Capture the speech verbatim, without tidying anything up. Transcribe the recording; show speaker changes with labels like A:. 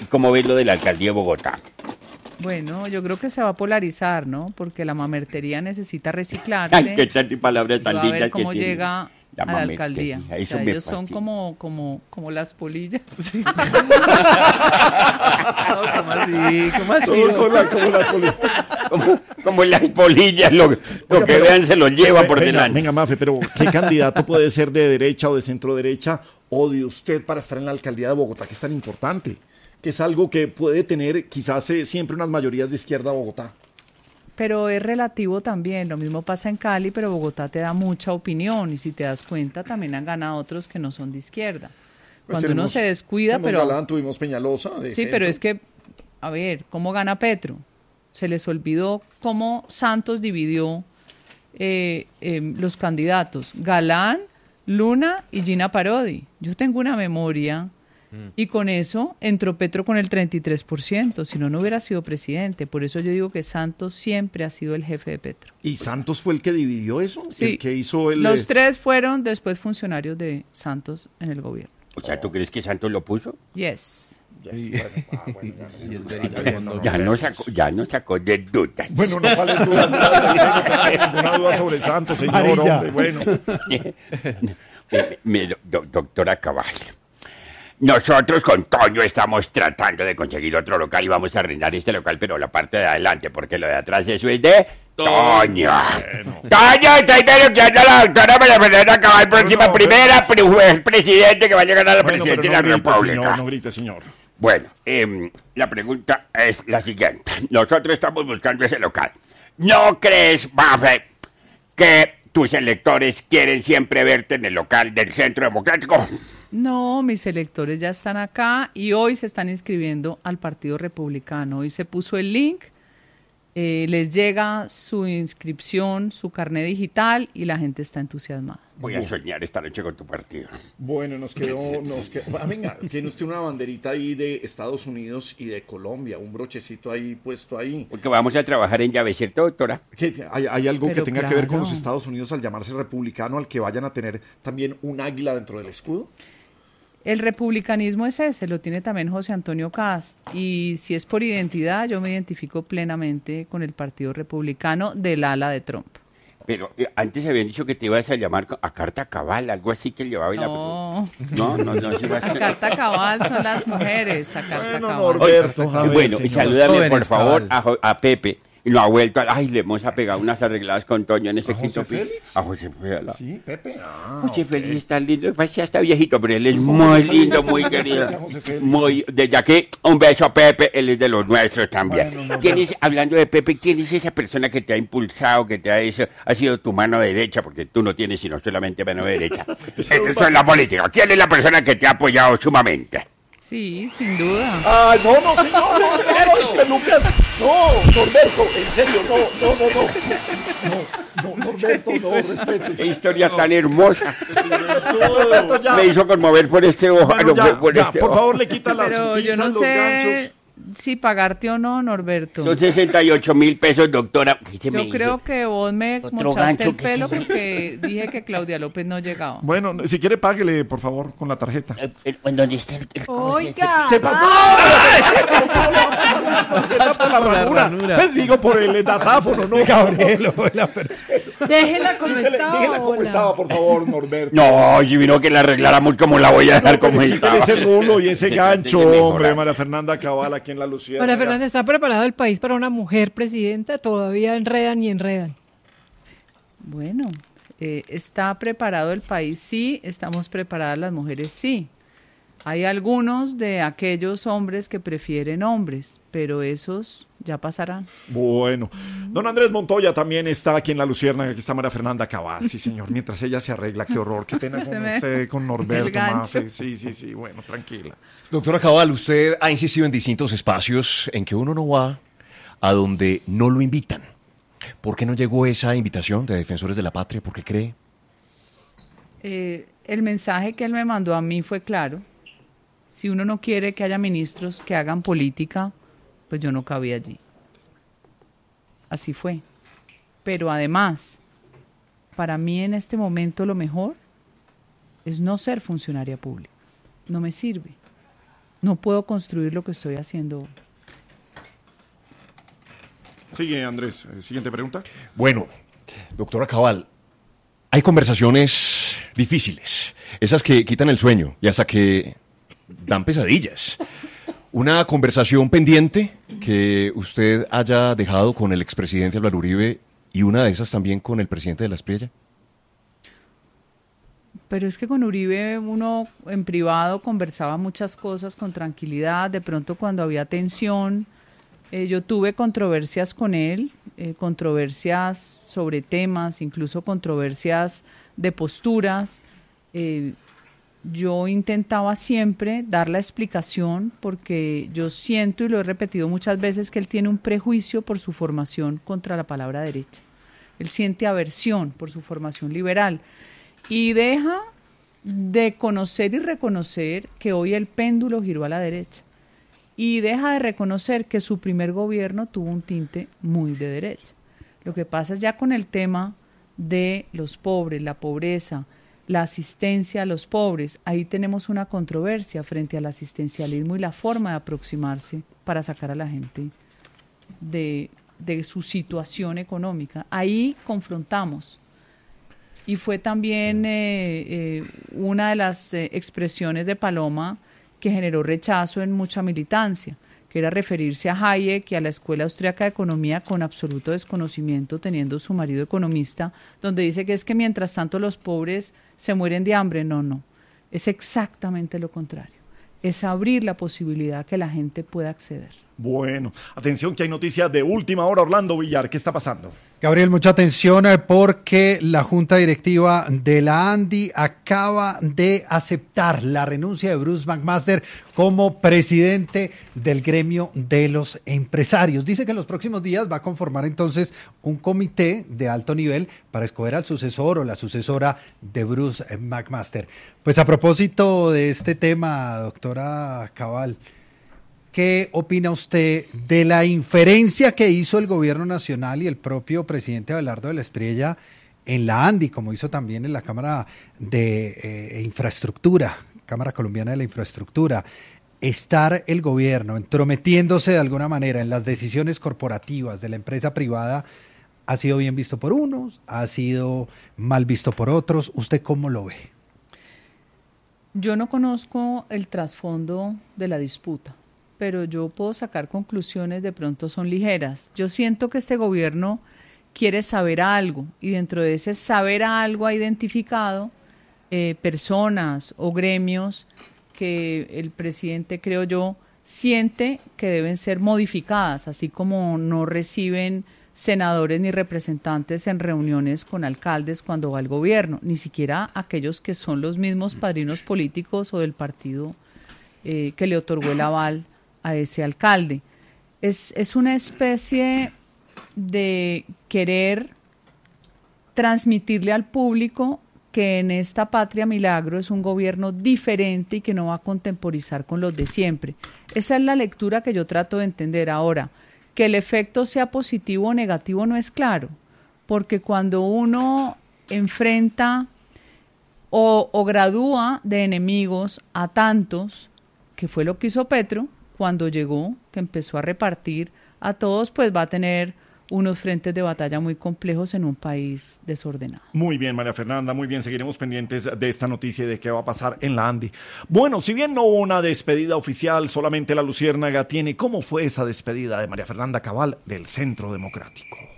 A: cómo ves lo de la alcaldía de Bogotá?
B: Bueno, yo creo que se va a polarizar, ¿no? Porque la mamertería necesita reciclarse.
A: Ay, qué tantas palabras tan
B: y va a
A: lindas
B: ver
A: que
B: cómo
A: tiene.
B: llega
A: La
B: a la alcaldía.
A: Eso
B: O sea,
A: me
B: ellos son
A: fascina.
B: como, como, como las polillas. Sí.
C: No, ¿cómo así? ¿Cómo así?
D: Todo con la, como la poli-
A: Como, como las polillas, lo, lo
D: Oiga,
A: que
D: pero-
A: vean se lo lleva por
D: venga,
A: delante.
D: Venga, Mafe, pero ¿qué candidato puede ser de derecha o de centro derecha o de usted para estar en la alcaldía de Bogotá, que es tan importante? Que es algo que puede tener quizás eh, siempre unas mayorías de izquierda a Bogotá.
B: Pero es relativo también. Lo mismo pasa en Cali, pero Bogotá te da mucha opinión. Y si te das cuenta, también han ganado otros que no son de izquierda.
D: Pues
B: Cuando
D: tenemos-
B: uno se descuida,
D: tenemos
B: pero...
D: Galán, tuvimos Peñalosa. de
B: Sí,
D: centro.
B: pero es que, a ver, ¿cómo gana Petro? Se les olvidó cómo Santos dividió eh, eh, los candidatos. Galán, Luna y Gina Parodi. Yo tengo una memoria y con eso entró Petro con el treinta y tres por ciento. Si no, no hubiera sido presidente. Por eso yo digo que Santos siempre ha sido el jefe de Petro.
D: ¿Y Santos fue el que dividió eso?
B: Sí.
D: El que hizo el...
B: Los
D: eh,
B: tres fueron después funcionarios de Santos en el gobierno.
A: O sea, ¿tú crees que Santos lo puso?
B: Yes.
C: Y es verídico cuando-
A: Ya no sacó, ya no sacó de dudas.
D: Bueno, no vale duda, no tengo ninguna duda sobre Santos, señor,
E: Amarilla.
D: hombre, bueno.
A: Eh, mi do- do- doctora Cabal, nosotros con Toño estamos tratando de conseguir otro local y vamos a arrendar este local, pero la parte de adelante, porque lo de atrás eso es de Toño. Toño, estoy denunciando a la doctora María Fernanda Cabal, próxima
D: no,
A: primera pre- el presidente que va a llegar a la
D: Bueno, pero
A: presidencia
D: no
A: de la
D: grite,
A: República.
D: señor, no grite, señor.
A: Bueno, em, la pregunta es la siguiente. Nosotros estamos buscando ese local. ¿No crees, Mafe, que tus electores quieren siempre verte en el local del Centro Democrático?
B: No, mis electores ya están acá y hoy se están inscribiendo al Partido Republicano. Hoy se puso el link, eh, les llega su inscripción, su carnet digital y la gente está entusiasmada.
A: Voy a soñar esta noche con tu partido.
D: Bueno, nos quedó, nos quedó, ah, venga, tiene usted una banderita ahí de Estados Unidos y de Colombia, un brochecito ahí puesto ahí.
A: Porque vamos a trabajar en llave, ¿cierto, doctora?
D: ¿Qué- ¿Hay, hay algo
B: Pero
D: que tenga que ver con
B: claro.
D: los Estados Unidos al llamarse republicano, al que vayan a tener también un águila dentro del escudo?
B: El republicanismo es ese, lo tiene también José Antonio Cast. Y si es por identidad, yo me identifico plenamente con el Partido Republicano del ala de Trump.
A: Pero eh, antes habían dicho que te ibas a llamar co- a carta cabal, algo así que llevaba en la...
B: No,
A: No, no, no, sí ibas
B: a carta cabal son las mujeres, a carta
D: Bueno,
B: cabal.
D: Norberto, a ver,
A: Bueno, y
D: señor.
A: salúdame
C: Jóvenes,
A: por favor
C: cabal.
A: a, Jo- a Pepe. Y lo ha vuelto a... Ay, le hemos apegado unas arregladas con Toño en ese
D: ¿A
A: quinto
D: José
A: piso.
D: Félix?
A: A José Félix.
D: Sí, Pepe. Ah,
A: José
D: ok.
A: Félix está lindo, pues ya está viejito, pero él es
D: ¿Cómo
A: muy
D: está
A: lindo,
D: lindo?
A: muy
D: ¿Cómo está
A: querido.
D: José Félix?
A: Muy, desde aquí, un beso a Pepe, él es de los nuestros también.
D: Bueno, no,
A: ¿Quién
D: no.
A: es, hablando de Pepe, quién es esa persona que te ha impulsado, que te ha hecho, ha sido tu mano derecha, porque tú no tienes sino solamente mano derecha? Eso es la política. ¿Quién es la persona que te ha apoyado sumamente?
B: Sí, sin duda.
D: Ah, no, no, señor, no, no, no, despelucan. No, Norberto, en serio, no, no, no, no. No, no, Norberto, no,
A: Qué
D: respete.
A: historia tan hermosa.
D: Norberto, ya.
A: Me hizo conmover por este ojo.
D: Bueno,
A: no,
D: ya,
A: por
D: ya,
A: este
D: por
A: ojo.
D: favor, le quita las
B: Pero yo
D: pinzas,
B: no
D: los
B: sé
D: ganchos.
B: si pagarte o no, Norberto.
A: Son sesenta y ocho mil pesos, doctora. ¿Qué se me
B: Yo
A: hizo?
B: creo que vos me
A: Otro
B: mochaste
A: gancho
B: el
A: que
B: pelo
A: sí.
B: porque dije que Claudia López no llegaba.
D: Bueno, si quiere, páguele, por favor, con la tarjeta.
A: Eh, eh, ¿En dónde está el, el
B: Oiga,
D: ¿Qué pasó? Por la
C: Por la
D: ranura.
C: ranura.
D: Pues digo, por el datáfono, ¿no?
E: Gabriel, hola, pero-
B: déjela como
D: Dígale,
B: estaba.
D: dígale cómo
B: hola.
D: estaba, por favor, Norberto.
A: No, si vino que la arregláramos como la voy a dejar como
D: Quítale
A: estaba.
D: ese rulo y ese
A: Se
D: gancho,
A: trate de mejorar.
D: hombre, María Fernanda Cabal, aquí en la Lucía.
F: María Fernanda, ¿está preparado el país para una mujer presidenta? Todavía enredan y enredan.
B: Bueno, eh, ¿está preparado el país? Sí. ¿Estamos preparadas las mujeres? Sí. Hay algunos de aquellos hombres que prefieren hombres, pero esos ya pasarán.
D: Bueno, don Andrés Montoya también está aquí en la Luciérnaga, aquí está María Fernanda Cabal, sí señor, mientras ella se arregla, qué horror, qué pena con
B: Se me-
D: usted, con
B: el
D: Norberto
B: gancho.
D: Mafe, sí, sí, sí, bueno, tranquila.
E: Doctora Cabal, usted ha insistido en distintos espacios en que uno no va a donde no lo invitan. ¿Por qué no llegó esa invitación de Defensores de la Patria? ¿Por qué cree?
B: Eh, el mensaje que él me mandó a mí fue claro. Si uno no quiere que haya ministros que hagan política, pues yo no cabía allí. Así fue. Pero además, para mí en este momento lo mejor es no ser funcionaria pública. No me sirve. no puedo construir lo que estoy haciendo hoy.
D: Sigue, Andrés. Siguiente pregunta.
E: Bueno, doctora Cabal, hay conversaciones difíciles, esas que quitan el sueño y hasta que dan pesadillas. Una conversación pendiente que usted haya dejado con el expresidente Álvaro Uribe y una de esas también con el presidente de la Espriella.
B: Pero es que con Uribe uno en privado conversaba muchas cosas con tranquilidad, de pronto cuando había tensión, eh, yo tuve controversias con él, eh, controversias sobre temas, incluso controversias de posturas. Eh, yo intentaba siempre dar la explicación porque yo siento, y lo he repetido muchas veces, que él tiene un prejuicio por su formación contra la palabra derecha. Él siente aversión por su formación liberal. Y deja de conocer y reconocer que hoy el péndulo giró a la derecha. Y deja de reconocer que su primer gobierno tuvo un tinte muy de derecha. Lo que pasa es ya con el tema de los pobres, la pobreza, la asistencia a los pobres. Ahí tenemos una controversia frente al asistencialismo y la forma de aproximarse para sacar a la gente de, de su situación económica. Ahí confrontamos. Y fue también eh, eh, una de las eh, expresiones de Paloma que generó rechazo en mucha militancia, que era referirse a Hayek y a la Escuela Austríaca de Economía con absoluto desconocimiento, teniendo su marido economista, donde dice que es que mientras tanto los pobres se mueren de hambre. No, no, es exactamente lo contrario. Es abrir la posibilidad que la gente pueda acceder.
D: Bueno, atención que hay noticias de última hora. Orlando Villar, ¿qué está pasando?
G: Gabriel, mucha atención eh, porque la Junta Directiva de la ANDI acaba de aceptar la renuncia de Bruce McMaster como presidente del gremio de los empresarios. Dice que en los próximos días va a conformar entonces un comité de alto nivel para escoger al sucesor o la sucesora de Bruce McMaster. Pues a propósito de este tema, doctora Cabal, ¿qué opina usted de la inferencia que hizo el gobierno nacional y el propio presidente Abelardo de la Espriella en la ANDI, como hizo también en la Cámara de eh, Infraestructura, Cámara Colombiana de la Infraestructura? Estar el gobierno entrometiéndose de alguna manera en las decisiones corporativas de la empresa privada ha sido bien visto por unos, ha sido mal visto por otros. ¿Usted cómo lo ve?
B: Yo no conozco el trasfondo de la disputa, pero yo puedo sacar conclusiones, de pronto son ligeras. Yo siento que este gobierno quiere saber algo y dentro de ese saber algo ha identificado eh, personas o gremios que el presidente, creo yo, siente que deben ser modificadas, así como no reciben senadores ni representantes en reuniones con alcaldes cuando va el gobierno, ni siquiera aquellos que son los mismos padrinos políticos o del partido eh, que le otorgó el aval a ese alcalde. Es, es una especie de querer transmitirle al público que en esta patria milagro es un gobierno diferente y que no va a contemporizar con los de siempre. Esa es la lectura que yo trato de entender ahora. Que el efecto sea positivo o negativo no es claro, porque cuando uno enfrenta o, o gradúa de enemigos a tantos, que fue lo que hizo Petro, cuando llegó, que empezó a repartir a todos, pues va a tener unos frentes de batalla muy complejos en un país desordenado.
D: Muy bien, María Fernanda, muy bien. Seguiremos pendientes de esta noticia y de qué va a pasar en la ANDI. Bueno, si bien no hubo una despedida oficial, solamente la Luciérnaga tiene. ¿Cómo fue esa despedida de María Fernanda Cabal del Centro Democrático?